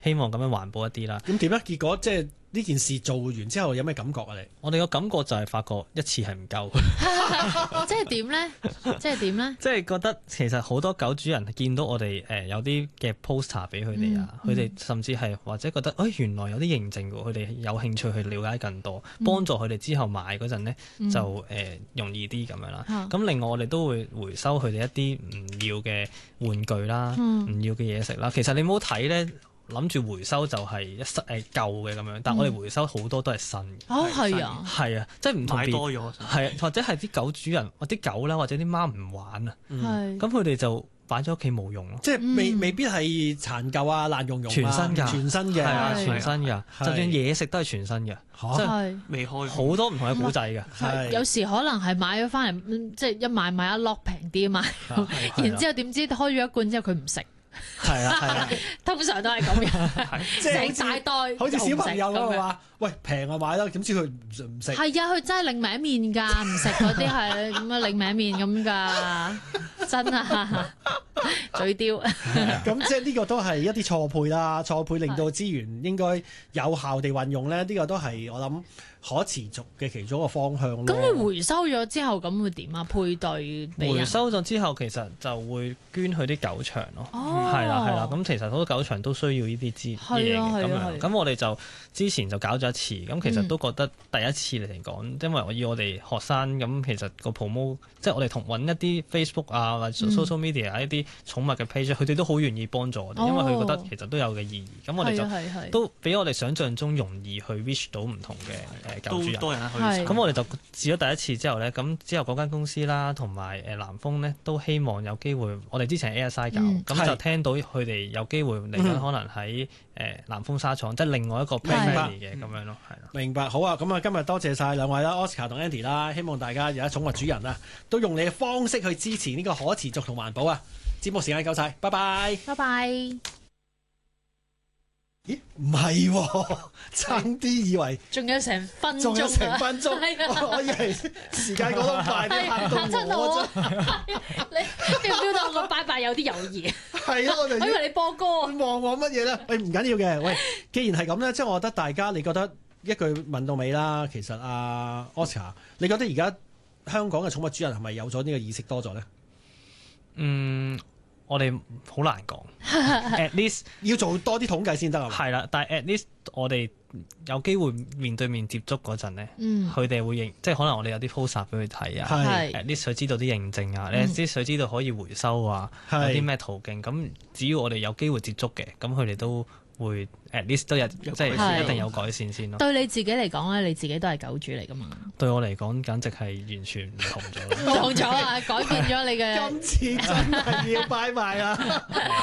希望咁樣環保一啲啦。 咁點咧？結果即係呢件事做完之後有咩感覺啊？你我哋個感覺就係發覺一次係唔夠， 即係點咧？即係點咧？ 即係覺得其實好多狗主人見到我哋有啲嘅 poster 俾佢哋啊，佢哋甚至係或者覺得原來有啲認證喎，佢哋有興趣去了解更多，幫助佢哋之後買嗰陣呢就容易啲咁樣啦。咁另外我哋都會回收佢哋一啲唔要嘅玩具啦，唔要嘅嘢食啦。其實你唔好睇呢，諗住回收就係舊嘅咁樣，但我哋回收好多都係新嘅。 係啊， 係啊，即係唔同買多咗， 係啊，或者係啲狗主人或啲狗啦，或者啲貓唔玩啊，咁佢哋就擺咗屋企冇用咯。 即係未必係殘舊啊、爛溶溶啊， 全新㗎， 全新嘅， 係啊，全新㗎，就算嘢食都係全新嘅，即係未開好多唔同嘅古仔嘅。 係有時可能係買咗翻嚟，即係一買一 lock 平啲啊嘛，然之後點知開咗一罐之後佢唔食。 係啊， 通常都係咁樣，成大袋， 好似小朋友咁話，喂平啊買啦，點知佢唔食？ 係啊，佢真係另名面㗎，唔食嗰啲係咁啊，另名面咁㗎，真啊，嘴刁。 咁即係呢個都係一啲錯配啦，錯配令到資源應該有效地運用咧，呢個都係我諗可持續嘅其中一個方向咯。 咁你回收咗之後，咁會點啊？配對回收咗之後，其實就會捐去啲狗場咯。係啦，咁其實好多狗場都需要呢啲嘢嘅咁樣。咁我哋就之前就搞咗一次，咁其實都覺得第一次嚟講，因為我要我哋學生咁，其實個 promote 即係我哋同揾一啲 Facebook 啊或者 social media 一啲寵物嘅 page，佢哋都好願意幫助我哋，因為佢覺得其實都有嘅意義。咁我哋就都比我哋想象中容易去 reach 到唔同嘅狗主人。 多人去。 咁我哋就試咗第一次之後呢，咁之後嗰間公司啦，同埋南豐呢，都希望有機會。我哋之前 ASI 搞，咁就聽到佢哋有機會嚟緊，可能喺南豐紗廠，即係另外一個 family 嘅咁樣咯，係啦。 明白，好啊！咁啊，今日多謝晒兩位啦，Oscar 同 Andy 啦，希望大家而家寵物主人啊，都用你嘅方式去支持呢個可持續同環保啊！節目時間夠晒，拜拜， 拜拜。 咦？唔係喎，差啲以為仲有成分鐘， 仲有成分鐘，我以為時間過得快啲，嚇到我真。 你標到我個拜拜有啲猶豫。 係咯，我以為你播歌。 望我乜嘢咧？喂，唔緊要嘅。喂，既然係咁咧，即係我覺得大家，你覺得一句問到尾啦，其實Oscar，你覺得而家香港嘅寵物主人係咪有咗呢個意識多咗咧？ 我哋好難講，at least 要做多啲統計先得啊。 係啦，但係 at least 我哋有機會面對面接觸嗰陣咧，佢哋會認，即係可能我哋有啲 poster 俾佢睇啊，at least 佢知道啲認證啊，at least 佢知道可以回收啊，有啲咩途徑，咁只要我哋有機會接觸嘅，咁佢哋都會 at least 都有，即係一定有改善先咯。 對你自己嚟講咧，你自己都係狗主嚟噶嘛？ 對我嚟講，簡直係完全唔同咗。 唔同咗啊！改變咗你嘅。 今次真係要拜拜啦！